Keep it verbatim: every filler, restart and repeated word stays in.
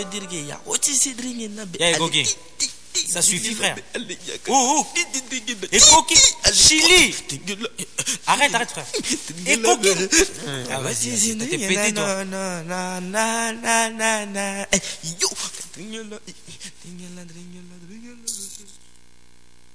Eh, Gogi. Ça suffit, frère. Oh, oh. Et Coquille. Chili. Arrête, arrête, frère. Et Coquille. Ah, vas-y, t'es pété, toi. Yo.